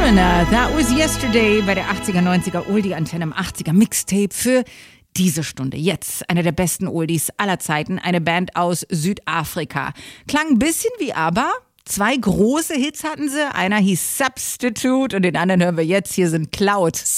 Foreigner, That Was Yesterday bei der 80er, 90er Oldie-Antenne im 80er Mixtape für diese Stunde. Jetzt eine der besten Oldies aller Zeiten, eine Band aus Südafrika. Klang ein bisschen wie ABBA. 2 große Hits hatten sie. Einer hieß Substitute und den anderen hören wir jetzt. Hier sind Cloud.